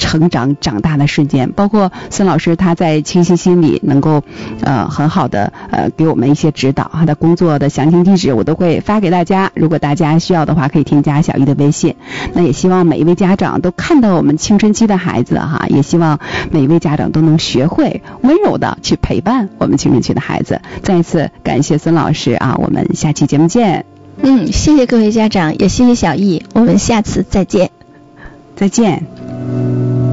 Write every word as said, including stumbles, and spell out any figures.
成长长大的瞬间，包括孙老师他在清晰心里能够呃很好的呃给我们一些指导，他的工作的详情地址我都会发给大家，如果大家需要的话可以添加小易的微信。那也希望每一位家长都看到我们青春期的孩子哈，也希望每一位家长都能学会温柔的去陪伴我们青春期的孩子。再一次感谢孙老师啊，我们下期节目见。 嗯，谢谢各位家长，也谢谢小易，我们下次再见。 再见。